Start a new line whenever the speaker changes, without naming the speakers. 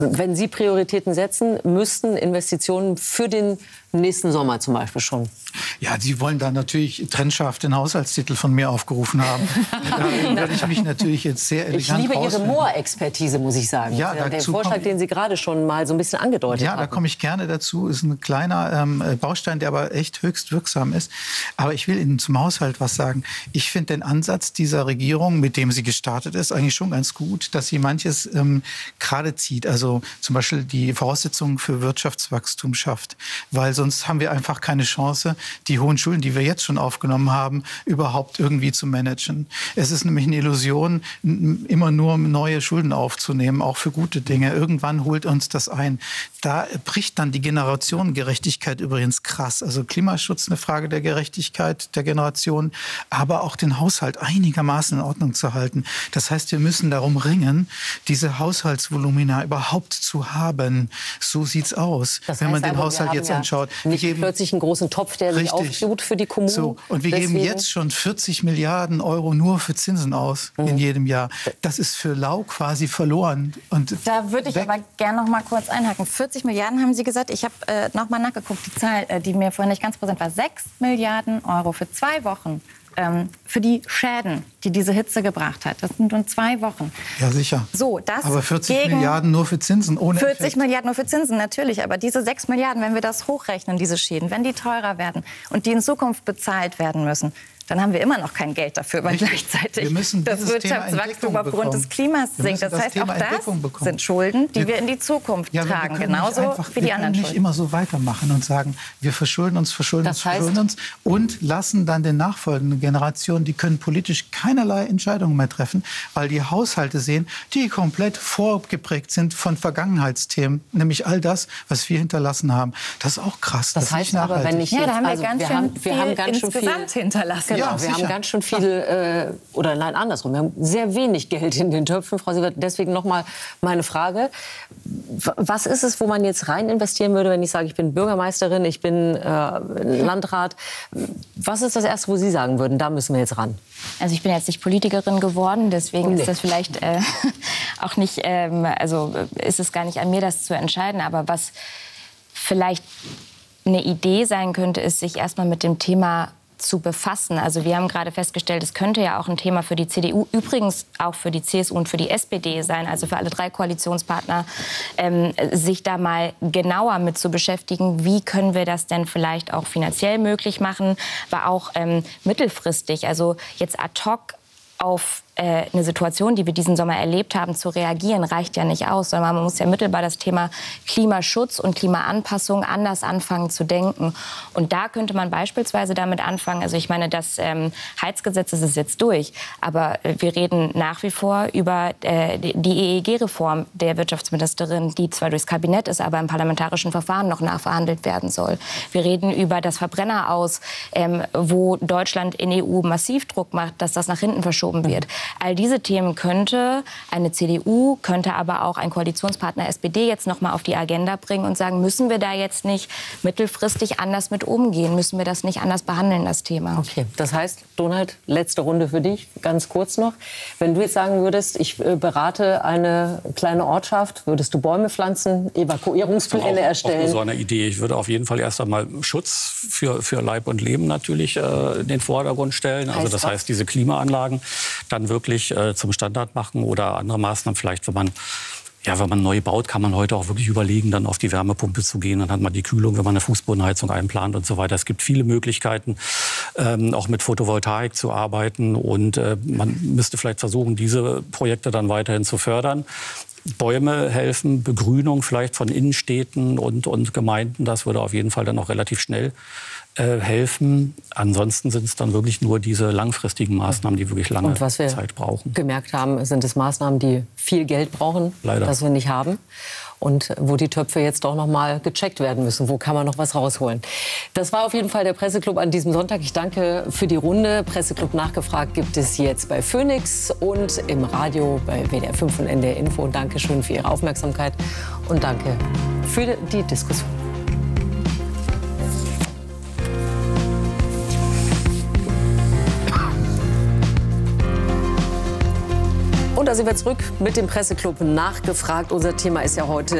Wenn Sie Prioritäten setzen, müssten Investitionen für den nächsten Sommer zum Beispiel schon.
Ja, Sie wollen da natürlich trennscharf den Haushaltstitel von mir aufgerufen haben. Da werde ich mich natürlich jetzt sehr elegant
Ich liebe Ihre
rausfinden.
Moor-Expertise, muss ich sagen.
Ja,
der
dazu
Vorschlag, den Sie gerade schon mal so ein bisschen angedeutet haben.
Ja, da komme ich gerne dazu. Ist ein kleiner Baustein, der aber echt höchst wirksam ist. Aber ich will Ihnen zum Haushalt was sagen. Ich finde den Ansatz dieser Regierung, mit dem sie gestartet ist, eigentlich schon ganz gut, dass sie manches gerade zieht. Also zum Beispiel die Voraussetzungen für Wirtschaftswachstum schafft. Weil sonst haben wir einfach keine Chance, die hohen Schulden, die wir jetzt schon aufgenommen haben, überhaupt irgendwie zu managen. Es ist nämlich eine Illusion, immer nur neue Schulden aufzunehmen, auch für gute Dinge. Irgendwann holt uns das ein. Da bricht dann die Generationengerechtigkeit übrigens krass. Also Klimaschutz eine Frage der Gerechtigkeit der Generation, aber auch den Haushalt einigermaßen in Ordnung zu halten. Das heißt, wir müssen darum ringen, diese Haushaltsvolumina überhaupt zu haben. So sieht's aus,
Das
wenn man
heißt
den
aber,
Haushalt jetzt anschaut.
Nicht plötzlich einen großen Topf, der sich auftut für die Kommunen.
So, und wir geben jetzt schon 40 Milliarden Euro nur für Zinsen aus in jedem Jahr. Das ist für lau quasi verloren. Und
da würde ich aber gerne noch mal kurz einhaken. 40 Milliarden haben Sie gesagt. Ich habe noch mal nachgeguckt. Die Zahl, die mir vorhin nicht ganz präsent war, 6 Milliarden Euro für 2 Wochen. Für die Schäden, die diese Hitze gebracht hat. Das sind nun 2 Wochen.
Ja, sicher.
So, das
aber 40 Milliarden nur für Zinsen, ohne
40
Effekt.
Milliarden nur für Zinsen, natürlich. Aber diese 6 Milliarden, wenn wir das hochrechnen, diese Schäden, wenn die teurer werden und die in Zukunft bezahlt werden müssen, dann haben wir immer noch kein Geld dafür, weil gleichzeitig das Wirtschaftswachstum aufgrund des Klimas sinkt. Das heißt, auch das sind Schulden, die wir in die Zukunft tragen, genauso wie die anderen Schulden.
Wir können nicht immer so weitermachen und sagen, wir verschulden uns und lassen dann den nachfolgenden Generationen, die können politisch keinerlei Entscheidungen mehr treffen, weil die Haushalte sehen, die komplett vorgeprägt sind von Vergangenheitsthemen, nämlich all das, was wir hinterlassen haben. Das ist auch krass.
Das heißt aber, wenn ich
jetzt,
da
haben wir ganz schön viel
insgesamt
hinterlassen.
Genau, wir haben ganz schön viel, oder nein, andersrum, wir haben sehr wenig Geld in den Töpfen. Frau Sievert, deswegen noch mal meine Frage. Was ist es, wo man jetzt rein investieren würde, wenn ich sage, ich bin Bürgermeisterin, ich bin Landrat? Was ist das Erste, wo Sie sagen würden, da müssen wir jetzt ran?
Also ich bin jetzt nicht Politikerin geworden, deswegen ist das vielleicht auch nicht, also ist es gar nicht an mir, das zu entscheiden. Aber was vielleicht eine Idee sein könnte, ist, sich erstmal mit dem Thema zu befassen. Also wir haben gerade festgestellt, es könnte ja auch ein Thema für die CDU, übrigens auch für die CSU und für die SPD sein, also für alle 3 Koalitionspartner, sich da mal genauer mit zu beschäftigen, wie können wir das denn vielleicht auch finanziell möglich machen, aber auch mittelfristig, also jetzt ad hoc auf eine Situation, die wir diesen Sommer erlebt haben, zu reagieren, reicht ja nicht aus, sondern man muss ja mittelbar das Thema Klimaschutz und Klimaanpassung anders anfangen zu denken. Und da könnte man beispielsweise damit anfangen, also ich meine, das Heizgesetz ist jetzt durch, aber wir reden nach wie vor über die EEG-Reform der Wirtschaftsministerin, die zwar durchs Kabinett ist, aber im parlamentarischen Verfahren noch nachverhandelt werden soll. Wir reden über das Verbrenneraus, wo Deutschland in EU massiv Druck macht, dass das nach hinten verschoben wird. All diese Themen könnte eine CDU, könnte aber auch ein Koalitionspartner SPD jetzt noch mal auf die Agenda bringen und sagen, müssen wir da jetzt nicht mittelfristig anders mit umgehen? Müssen wir das nicht anders behandeln, das Thema?
Okay, das heißt, Donald, letzte Runde für dich, ganz kurz noch. Wenn du jetzt sagen würdest, ich berate eine kleine Ortschaft, würdest du Bäume pflanzen, Evakuierungspläne erstellen?
Auch so eine Idee. Ich würde auf jeden Fall erst einmal Schutz für Leib und Leben natürlich in den Vordergrund stellen. Also das heißt, diese Klimaanlagen dann wirklich zum Standard machen oder andere Maßnahmen vielleicht, wenn man neu baut, kann man heute auch wirklich überlegen, dann auf die Wärmepumpe zu gehen. Dann hat man die Kühlung, wenn man eine Fußbodenheizung einplant und so weiter. Es gibt viele Möglichkeiten, auch mit Photovoltaik zu arbeiten. Und man müsste vielleicht versuchen, diese Projekte dann weiterhin zu fördern. Bäume helfen, Begrünung vielleicht von Innenstädten und Gemeinden. Das würde auf jeden Fall dann auch relativ schnell helfen. Ansonsten sind es dann wirklich nur diese langfristigen Maßnahmen, die wirklich lange Zeit brauchen.
Und was wir gemerkt haben, sind es Maßnahmen, die viel Geld brauchen, das wir nicht haben. Und wo die Töpfe jetzt doch noch mal gecheckt werden müssen. Wo kann man noch was rausholen? Das war auf jeden Fall der Presseclub an diesem Sonntag. Ich danke für die Runde. Presseclub nachgefragt gibt es jetzt bei Phoenix und im Radio bei WDR 5 und NDR Info. Und danke schön für Ihre Aufmerksamkeit und danke für die Diskussion. Und da sind wir zurück mit dem Presseclub nachgefragt. Unser Thema ist ja heute